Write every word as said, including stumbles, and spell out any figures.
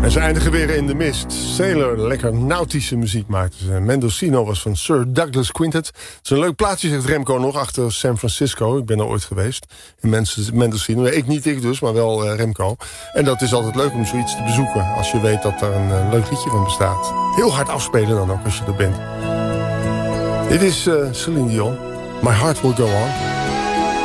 En ze eindigen weer in de mist. Sailor, lekker nautische muziek maakten ze. Mendocino was van Sir Douglas Quintet. Het is een leuk plaatsje, zegt Remco nog, achter San Francisco. Ik ben er ooit geweest, in Mendocino. Ik niet ik dus, maar wel uh, Remco. En dat is altijd leuk om zoiets te bezoeken, als je weet dat er een uh, leuk liedje van bestaat. Heel hard afspelen dan ook, als je er bent. Dit is uh, Celine Dion. My Heart Will Go On.